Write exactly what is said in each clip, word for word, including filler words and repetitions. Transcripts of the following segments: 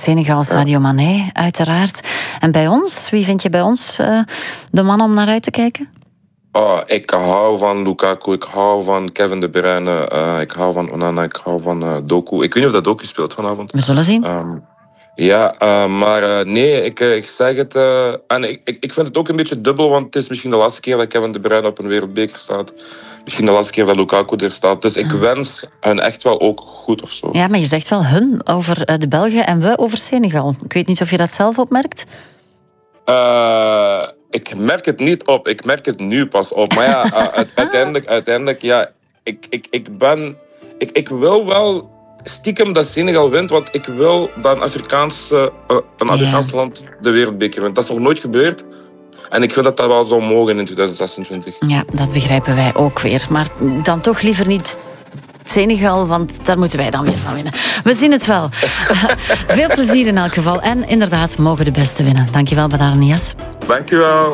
Senegal, Sadio Mané, uiteraard. En bij ons, wie vind je bij ons uh, de man om naar uit te kijken? Oh, ik hou van Lukaku, ik hou van Kevin De Bruyne, uh, ik hou van Onana, ik hou van uh, Doku. Ik weet niet of dat Doku speelt vanavond. We zullen zien. Um, ja, uh, maar uh, nee, ik, ik zeg het... Uh, en ik, ik, ik vind het ook een beetje dubbel, want het is misschien de laatste keer dat Kevin De Bruyne op een wereldbeker staat. Misschien de laatste keer dat Lukaku er staat. Dus ik wens hen echt wel ook goed of zo. Ja, maar je zegt wel hun over de Belgen en we over Senegal. Ik weet niet of je dat zelf opmerkt. Uh, ik merk het niet op. Ik merk het nu pas op. Maar ja, uh, uiteindelijk, uiteindelijk, ja, ik, ik, ik ben... Ik, ik wil wel stiekem dat Senegal wint, want ik wil dat een Afrikaans, uh, een Afrikaans ja. land de wereldbeker wint. Dat is nog nooit gebeurd. En ik vind dat dat wel zou mogen in twintig zesentwintig. Ja, dat begrijpen wij ook weer. Maar dan toch liever niet Senegal, want daar moeten wij dan weer van winnen. We zien het wel. Veel plezier in elk geval. En inderdaad, mogen de beste winnen. Dankjewel, Badar Niasse. Dankjewel.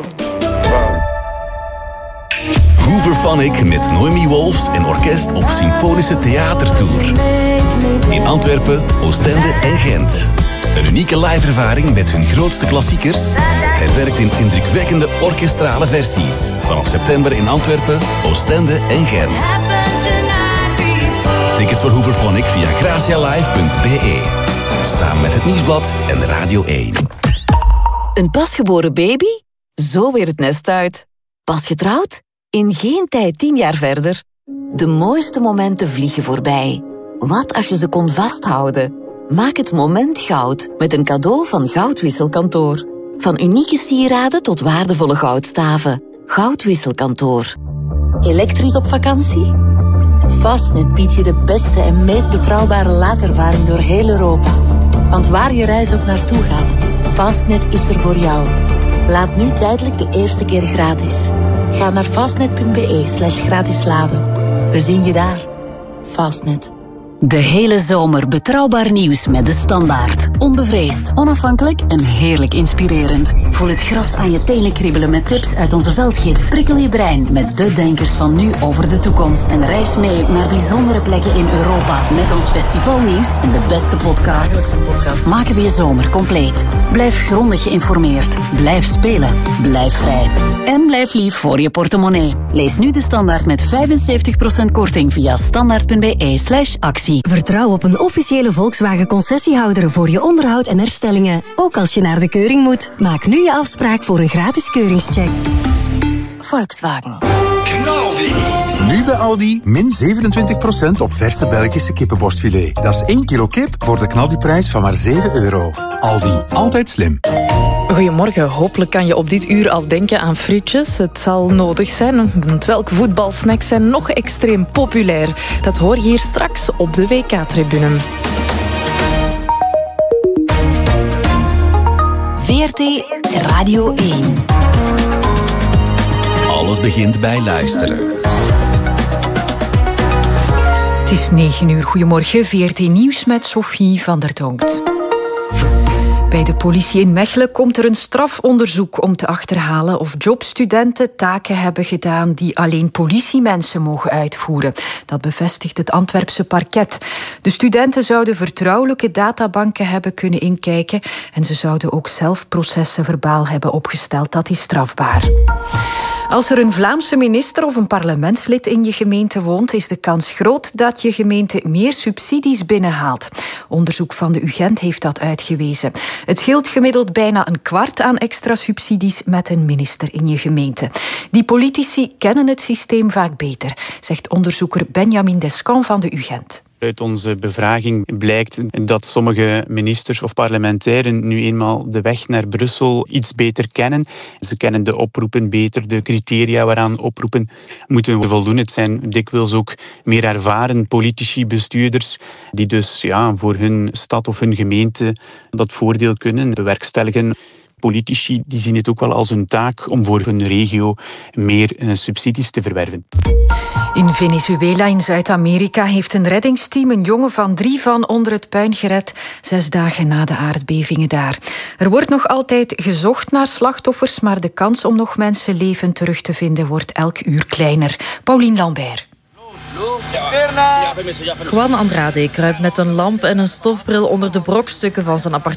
Hooverphonic met Noemi Wolfs en orkest op Symfonische Theatertour. In Antwerpen, Oostende en Gent. Een unieke live-ervaring met hun grootste klassiekers. Herwerkt in indrukwekkende orkestrale versies. Vanaf september in Antwerpen, Oostende en Gent. Tickets voor Hooverphonic via gracialive punt b e. Samen met het Nieuwsblad en Radio één. Een pasgeboren baby? Zo weer het nest uit. Pas getrouwd? In geen tijd tien jaar verder. De mooiste momenten vliegen voorbij. Wat als je ze kon vasthouden? Maak het moment goud met een cadeau van Goudwisselkantoor. Van unieke sieraden tot waardevolle goudstaven. Goudwisselkantoor. Elektrisch op vakantie? Fastnet biedt je de beste en meest betrouwbare laadervaring door heel Europa. Want waar je reis ook naartoe gaat, Fastnet is er voor jou. Laat nu tijdelijk de eerste keer gratis. Ga naar fastnet punt b e slash gratis laden. We zien je daar. Fastnet. De hele zomer betrouwbaar nieuws met De Standaard. Onbevreesd, onafhankelijk en heerlijk inspirerend. Voel het gras aan je tenen kriebelen met tips uit onze veldgids. Prikkel je brein met de denkers van nu over de toekomst. En reis mee naar bijzondere plekken in Europa. Met ons festivalnieuws en de beste podcasts. Maken we je zomer compleet. Blijf grondig geïnformeerd. Blijf spelen. Blijf vrij. En blijf lief voor je portemonnee. Lees nu De Standaard met vijfenzeventig procent korting via standaard punt b e slash actie. Vertrouw op een officiële Volkswagen-concessiehouder voor je onderhoud en herstellingen. Ook als je naar de keuring moet. Maak nu je afspraak voor een gratis keuringscheck. Volkswagen. Knaldi. Nu bij Aldi, min zevenentwintig procent op verse Belgische kippenborstfilet. Dat is één kilo kip voor de knaldiprijs van maar zeven euro. Aldi, altijd slim. Goedemorgen, hopelijk kan je op dit uur al denken aan frietjes. Het zal nodig zijn, want welke voetbalsnacks zijn nog extreem populair? Dat hoor je hier straks op de W K-tribune. V R T Radio één. Alles begint bij luisteren. Het is negen uur. Goedemorgen, V R T Nieuws met Sophie van der Donkt. Bij de politie in Mechelen komt er een strafonderzoek om te achterhalen of jobstudenten taken hebben gedaan die alleen politiemensen mogen uitvoeren. Dat bevestigt het Antwerpse parket. De studenten zouden vertrouwelijke databanken hebben kunnen inkijken en ze zouden ook zelf processen verbaal hebben opgesteld. Dat is strafbaar. Als er een Vlaamse minister of een parlementslid in je gemeente woont, is de kans groot dat je gemeente meer subsidies binnenhaalt. Onderzoek van de U Gent heeft dat uitgewezen. Het scheelt gemiddeld bijna een kwart aan extra subsidies met een minister in je gemeente. Die politici kennen het systeem vaak beter, zegt onderzoeker Benjamin Descamps van de U Gent. Uit onze bevraging blijkt dat sommige ministers of parlementairen nu eenmaal de weg naar Brussel iets beter kennen. Ze kennen de oproepen beter, de criteria waaraan oproepen moeten voldoen. Het zijn dikwijls ook meer ervaren politici, bestuurders, die dus ja, voor hun stad of hun gemeente dat voordeel kunnen bewerkstelligen. Politici die zien het ook wel als een taak om voor hun regio meer uh, subsidies te verwerven. In Venezuela in Zuid-Amerika heeft een reddingsteam een jongen van drie van onder het puin gered, zes dagen na de aardbevingen daar. Er wordt nog altijd gezocht naar slachtoffers, maar de kans om nog mensen levend terug te vinden wordt elk uur kleiner. Paulien Lambert. Juan Andrade kruipt met een lamp en een stofbril onder de brokstukken van zijn appartement